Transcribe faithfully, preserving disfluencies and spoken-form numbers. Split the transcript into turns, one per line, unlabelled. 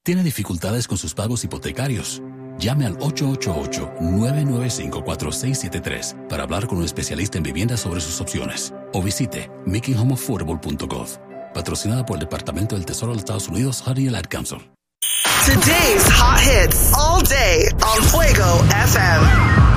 ¿Tiene dificultades con sus pagos hipotecarios? Llame al ocho ocho ocho, nueve nueve cinco, cuatro seis siete tres para hablar con un especialista en vivienda sobre sus opciones. O visite making home affordable punto gov. Patrocinada por el Departamento del Tesoro de los Estados Unidos, Honey and Ad Council.
Today's hot hits all day on Fuego F M.